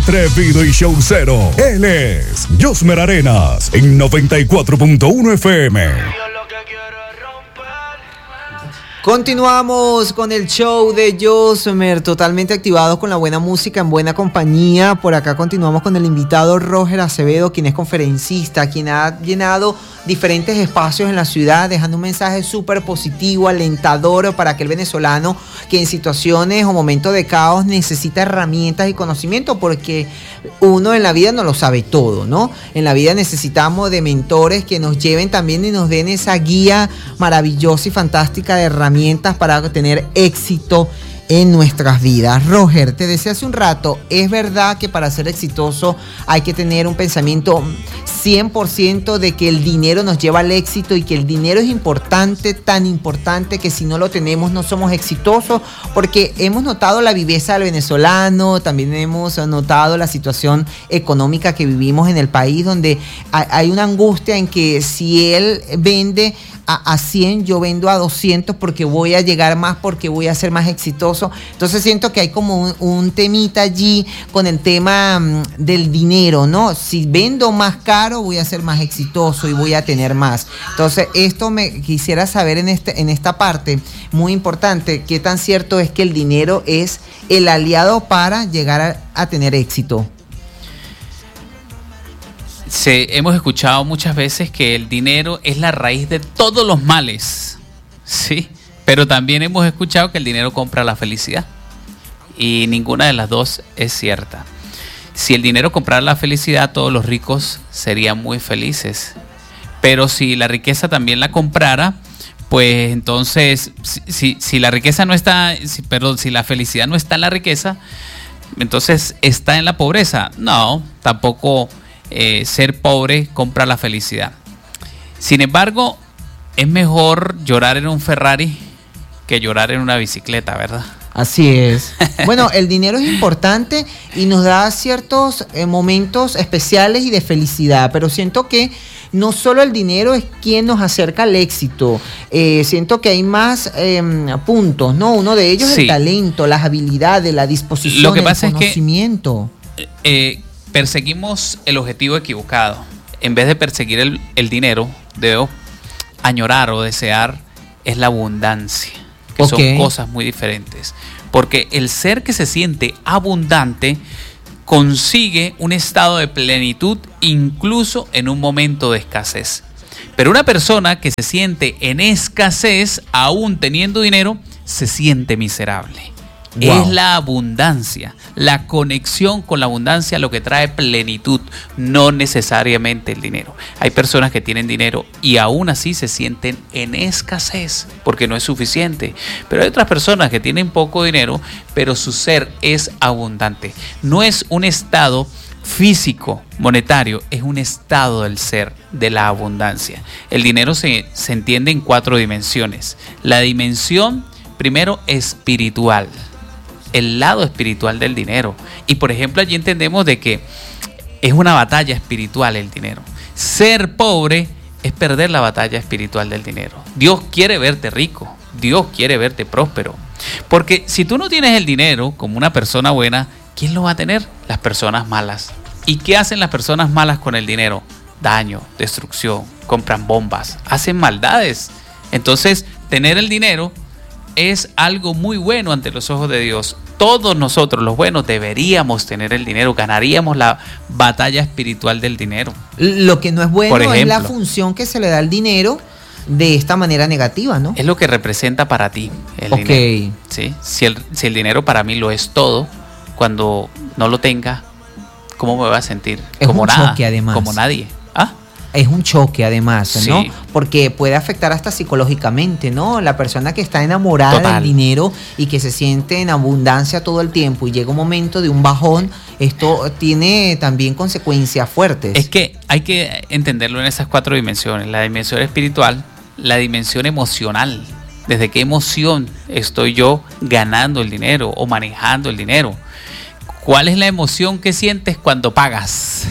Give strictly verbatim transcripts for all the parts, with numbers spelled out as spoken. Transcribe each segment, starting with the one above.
atrevido y showcero. Él es Josmer Arenas en noventa y cuatro punto uno F M. Continuamos con el show de Josmer, totalmente activados con la buena música, en buena compañía. Por acá continuamos con el invitado Roger Acevedo, quien es conferencista, quien ha llenado diferentes espacios en la ciudad, dejando un mensaje súper positivo, alentador para aquel venezolano que en situaciones o momentos de caos necesita herramientas y conocimiento, porque uno en la vida no lo sabe todo, ¿no? En la vida necesitamos de mentores que nos lleven también y nos den esa guía maravillosa y fantástica de herramientas para tener éxito en nuestras vidas. Roger, te decía hace un rato, es verdad que para ser exitoso hay que tener un pensamiento cien por ciento de que el dinero nos lleva al éxito y que el dinero es importante, tan importante que si no lo tenemos no somos exitosos, porque hemos notado la viveza del venezolano, también hemos notado la situación económica que vivimos en el país, donde hay una angustia en que si él vende a, a cien, yo vendo a doscientos porque voy a llegar más, porque voy a ser más exitoso. Entonces siento que hay como un, un temita allí con el tema um, del dinero, ¿no? Si vendo más caro, voy a ser más exitoso y voy a tener más. Entonces esto me quisiera saber en, este, en esta parte, muy importante, qué tan cierto es que el dinero es el aliado para llegar a, a tener éxito. Sí, hemos escuchado muchas veces que el dinero es la raíz de todos los males, ¿sí? Pero también hemos escuchado que el dinero compra la felicidad, y ninguna de las dos es cierta. Si el dinero comprara la felicidad, todos los ricos serían muy felices. Pero si la riqueza también la comprara, pues entonces, si, si, si la riqueza no está, si, perdón, si la felicidad no está en la riqueza, entonces está en la pobreza. No, tampoco eh, ser pobre compra la felicidad. Sin embargo, es mejor llorar en un Ferrari que llorar en una bicicleta, ¿verdad? Así es. Bueno, el dinero es importante y nos da ciertos eh, momentos especiales y de felicidad, pero siento que no solo el dinero es quien nos acerca al éxito. Eh, siento que hay más eh, puntos, ¿no? Uno de ellos es sí. el talento, las habilidades, la disposición, Lo que pasa el conocimiento. Es que eh, perseguimos el objetivo equivocado. En vez de perseguir el, el dinero, debo añorar o desear es la abundancia, que okay. son cosas muy diferentes. Porque el ser que se siente abundante consigue un estado de plenitud incluso en un momento de escasez. Pero una persona que se siente en escasez, aún teniendo dinero, se siente miserable. Wow. Es la abundancia, la conexión con la abundancia lo que trae plenitud, no necesariamente el dinero. Hay personas que tienen dinero y aún así se sienten en escasez porque no es suficiente. Pero hay otras personas que tienen poco dinero, pero su ser es abundante. No es un estado físico, monetario, es un estado del ser, de la abundancia. El dinero se, se entiende en cuatro dimensiones. La dimensión, primero, espiritual. El lado espiritual del dinero. Y por ejemplo, allí entendemos de que es una batalla espiritual el dinero. Ser pobre es perder la batalla espiritual del dinero. Dios quiere verte rico, Dios quiere verte próspero. Porque si tú no tienes el dinero como una persona buena, ¿quién lo va a tener? Las personas malas. ¿Y qué hacen las personas malas con el dinero? Daño, destrucción, compran bombas, hacen maldades. Entonces, tener el dinero es algo muy bueno ante los ojos de Dios. Todos nosotros, los buenos, deberíamos tener el dinero, ganaríamos la batalla espiritual del dinero. Lo que no es bueno ejemplo, es la función que se le da al dinero de esta manera negativa, ¿no? Es lo que representa para ti el okay. dinero. ¿Sí? Si, el, si el dinero para mí lo es todo, cuando no lo tenga, ¿cómo me voy a sentir? Es como un nada, choque, además. Como nadie. ¿Ah? Es un choque además, ¿no? Sí. Porque puede afectar hasta psicológicamente, ¿no? La persona que está enamorada Total. del dinero y que se siente en abundancia todo el tiempo y llega un momento de un bajón, esto tiene también consecuencias fuertes. Es que hay que entenderlo en esas cuatro dimensiones. La dimensión espiritual, la dimensión emocional. ¿Desde qué emoción estoy yo ganando el dinero o manejando el dinero? ¿Cuál es la emoción que sientes cuando pagas?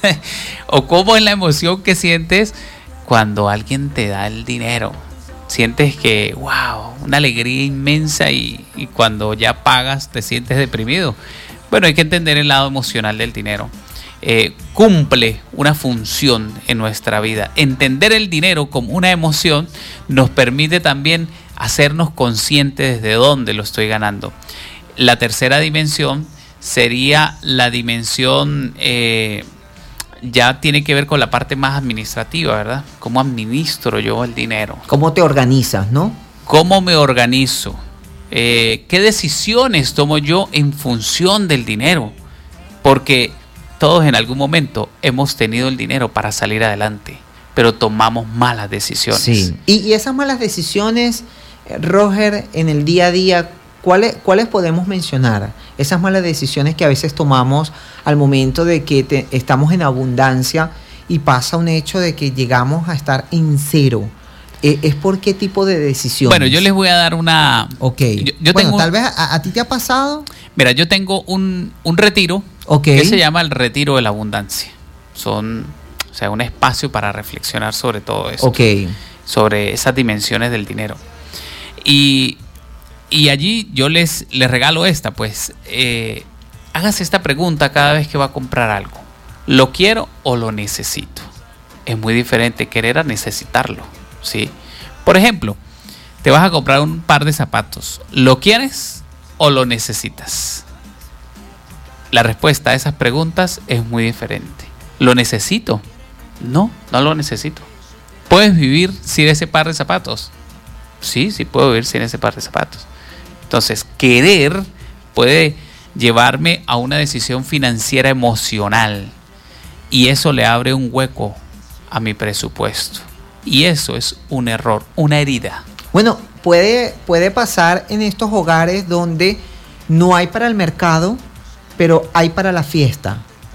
¿O cómo es la emoción que sientes cuando alguien te da el dinero? Sientes que, wow, una alegría inmensa y, y cuando ya pagas te sientes deprimido. Bueno, hay que entender el lado emocional del dinero. Eh, cumple una función en nuestra vida. Entender el dinero como una emoción nos permite también hacernos conscientes de dónde lo estoy ganando. La tercera dimensión sería la dimensión, eh, ya tiene que ver con la parte más administrativa, ¿verdad? ¿Cómo administro yo el dinero? ¿Cómo te organizas, no? ¿Cómo me organizo? Eh, ¿Qué decisiones tomo yo en función del dinero? Porque todos en algún momento hemos tenido el dinero para salir adelante, pero tomamos malas decisiones. Sí. Y, y esas malas decisiones, Roger, en el día a día, ¿cuáles, cuáles podemos mencionar? Esas malas decisiones que a veces tomamos al momento de que te, estamos en abundancia y pasa un hecho de que llegamos a estar en cero. ¿Es por qué tipo de decisiones? Bueno, yo les voy a dar una... Ok. Yo, yo bueno, tengo, tal vez a, a ti te ha pasado. Mira, yo tengo un, un retiro okay. que se llama el Retiro de la Abundancia. Son, o sea, un espacio para reflexionar sobre todo esto. Ok. Sobre esas dimensiones del dinero. Y, y allí yo les, les regalo esta, pues, eh, hágase esta pregunta cada vez que va a comprar algo. ¿Lo quiero o lo necesito? Es muy diferente querer a necesitarlo. ¿Sí? Por ejemplo, te vas a comprar un par de zapatos. ¿Lo quieres o lo necesitas? La respuesta a esas preguntas es muy diferente. ¿Lo necesito? No, no lo necesito. ¿Puedes vivir sin ese par de zapatos? Sí, sí puedo vivir sin ese par de zapatos. Entonces, querer puede llevarme a una decisión financiera emocional y eso le abre un hueco a mi presupuesto. Y eso es un error, una herida. Bueno, puede, puede pasar en estos hogares donde no hay para el mercado, pero hay para la fiesta.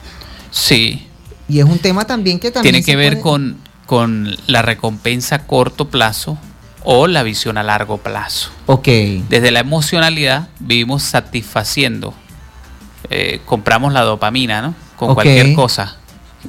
Sí. Y es un tema también que también tiene que ver puede... con, con la recompensa a corto plazo o la visión a largo plazo. Ok. Desde la emocionalidad vivimos satisfaciendo. Eh, compramos la dopamina, ¿no? Con okay. cualquier cosa.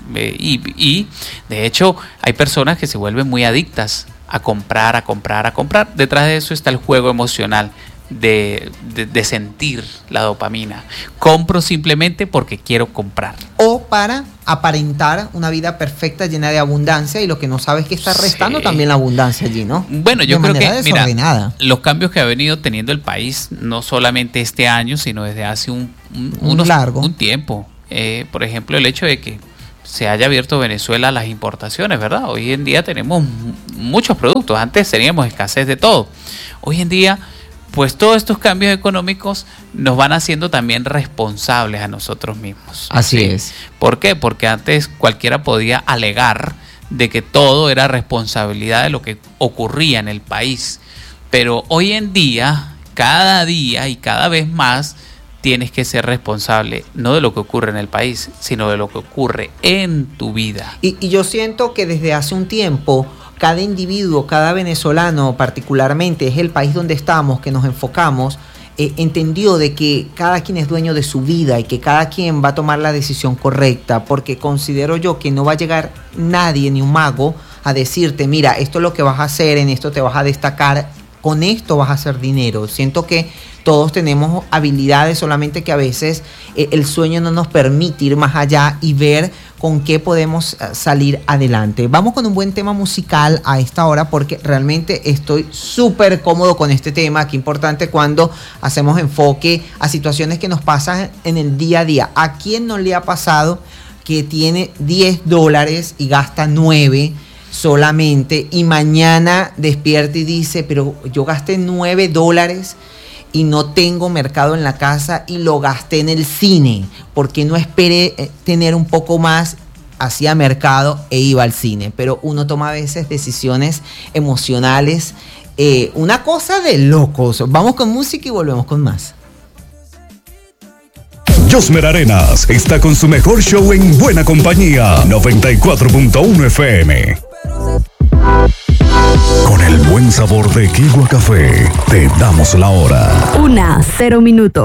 Y, y de hecho hay personas que se vuelven muy adictas a comprar, a comprar, a comprar. Detrás de eso está el juego emocional de, de, de sentir la dopamina. Compro simplemente porque quiero comprar. O para aparentar una vida perfecta llena de abundancia y lo que no sabes es que está restando sí. también la abundancia allí, ¿no? Bueno, yo de creo que mira, los cambios que ha venido teniendo el país, no solamente este año, sino desde hace un, un, un, unos, largo. un tiempo. Eh, por ejemplo, el hecho de que se haya abierto Venezuela a las importaciones, ¿verdad? Hoy en día tenemos muchos productos. Antes teníamos escasez de todo. Hoy en día, pues todos estos cambios económicos nos van haciendo también responsables a nosotros mismos. Así ¿sí? es. ¿Por qué? Porque antes cualquiera podía alegar de que todo era responsabilidad de lo que ocurría en el país. Pero hoy en día, cada día y cada vez más, tienes que ser responsable no de lo que ocurre en el país, sino de lo que ocurre en tu vida. Y, y yo siento que desde hace un tiempo, cada individuo, cada venezolano particularmente, es el país donde estamos, que nos enfocamos, eh, entendió de que cada quien es dueño de su vida y que cada quien va a tomar la decisión correcta, porque considero yo que no va a llegar nadie, ni un mago, a decirte, mira, esto es lo que vas a hacer, en esto te vas a destacar, con esto vas a hacer dinero. Siento que todos tenemos habilidades, solamente que a veces eh, el sueño no nos permite ir más allá y ver con qué podemos uh, salir adelante. Vamos con un buen tema musical a esta hora porque realmente estoy súper cómodo con este tema. Qué importante cuando hacemos enfoque a situaciones que nos pasan en el día a día. ¿A quién no le ha pasado que tiene diez dólares y gasta nueve solamente y mañana despierta y dice, pero yo gasté nueve dólares y no tengo mercado en la casa y lo gasté en el cine? Porque no esperé tener un poco más, hacía mercado e iba al cine? Pero uno toma a veces decisiones emocionales, eh, una cosa de locos. Vamos con música y volvemos con más. Josmer Arenas está con su mejor show en buena compañía, noventa y cuatro punto uno F M. Con el buen sabor de Kiwa Café, te damos la hora. Una, cero minutos.